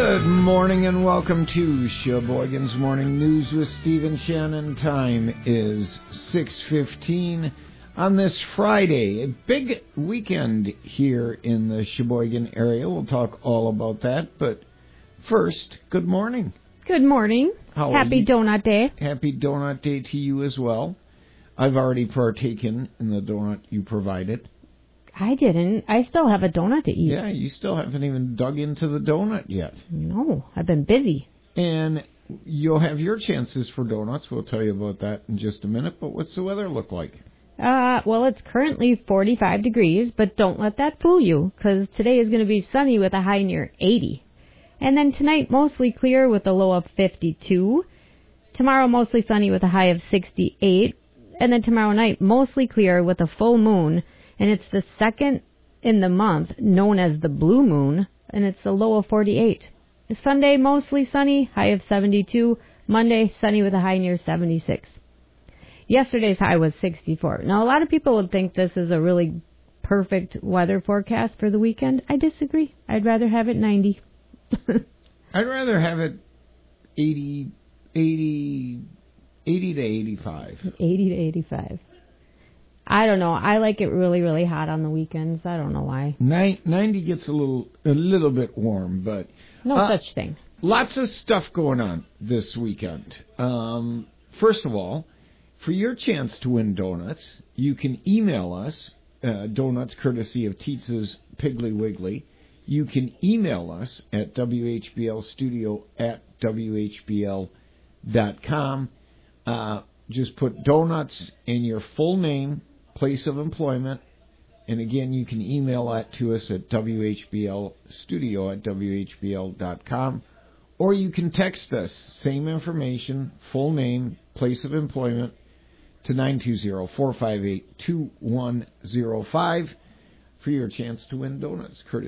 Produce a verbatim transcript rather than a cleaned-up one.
Good morning and welcome to Sheboygan's Morning News with Stephen Shannon. Time is six fifteen on this Friday. A big weekend here in the Sheboygan area. We'll talk all about that. But first, good morning. Good morning. How Happy Donut Day. Happy Donut Day to you as well. I've already partaken in the donut you provided. I didn't. I still have a donut to eat. Yeah, you still haven't even dug into the donut yet. No, I've been busy. And you'll have your chances for donuts. We'll tell you about that in just a minute. But what's the weather look like? Uh, well, it's currently forty-five degrees, but don't let that fool you, because today is going to be sunny with a high near eighty. And then tonight, mostly clear with a low of fifty-two. Tomorrow, mostly sunny with a high of sixty-eight. And then tomorrow night, mostly clear with a full moon. And it's the second in the month, known as the blue moon, and it's a low of forty-eight. Sunday, mostly sunny, high of seventy-two. Monday, sunny with a high near seventy-six. Yesterday's high was sixty-four. Now, a lot of people would think this is a really perfect weather forecast for the weekend. I disagree. I'd rather have it ninety. I'd rather have it eighty, eighty, eighty to eighty-five. eighty to eighty-five. I don't know. I like it really, really hot on the weekends. I don't know why. ninety gets a little a little bit warm, but... No uh, such thing. Lots of stuff going on this weekend. Um, first of all, for your chance to win donuts, you can email us, uh, donuts courtesy of Tietz's Piggly Wiggly. You can email us at w h b l studio at w h b l dot com. Uh, just put donuts in your full name, place of employment, and again, you can email that to us at w h b l studio at w h b l dot com, or you can text us, same information, full name, place of employment, to nine two zero, four five eight, two one zero five for your chance to win donuts, courtesy